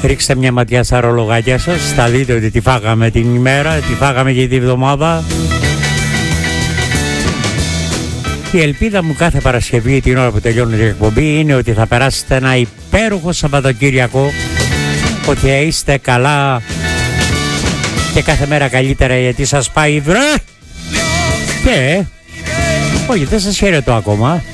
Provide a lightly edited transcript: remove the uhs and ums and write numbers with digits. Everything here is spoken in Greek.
Ρίξτε μια ματιά στα ρολογάκια σας, θα δείτε ότι τη φάγαμε την ημέρα, τη φάγαμε και τη εβδομάδα. Η ελπίδα μου κάθε Παρασκευή την ώρα που τελειώνει την εκπομπή είναι ότι θα περάσετε ένα υπέροχο Σαββατοκύριακο, ότι θα είστε καλά και κάθε μέρα καλύτερα, γιατί σας πάει βρε! Και όχι, δεν σας χαιρετώ ακόμα.